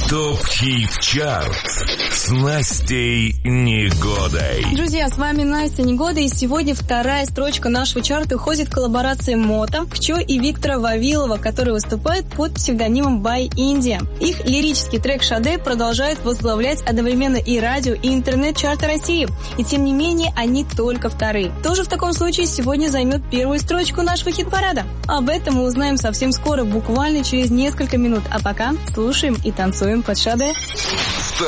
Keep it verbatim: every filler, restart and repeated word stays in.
ТОП-хит-чарт с Настей Негодой. Друзья, с вами Настя Негода, и сегодня вторая строчка нашего чарта уходит в коллаборации Мото, Кчо и Виктора Вавилова, которые выступают под псевдонимом By India. Их лирический трек «Шаде» продолжает возглавлять одновременно и радио, и интернет-чарты России. И тем не менее, они только вторые. Тоже в таком случае сегодня займет первую строчку нашего хит-парада. Об этом мы узнаем совсем скоро, буквально через несколько минут. А пока слушаем и танцуем под «Шаде».